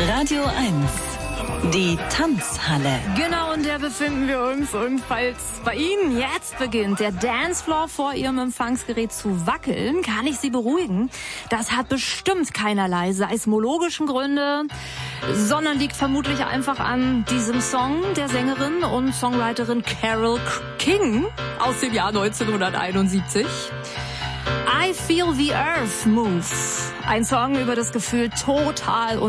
Radio 1, die Tanzhalle. Genau, in der befinden wir uns. Und falls bei Ihnen jetzt beginnt der Dancefloor vor Ihrem Empfangsgerät zu wackeln, kann ich Sie beruhigen. Das hat bestimmt keinerlei seismologischen Gründe, sondern liegt vermutlich einfach an diesem Song der Sängerin und Songwriterin Carole King aus dem Jahr 1971. I Feel the Earth Move. Ein Song über das Gefühl, total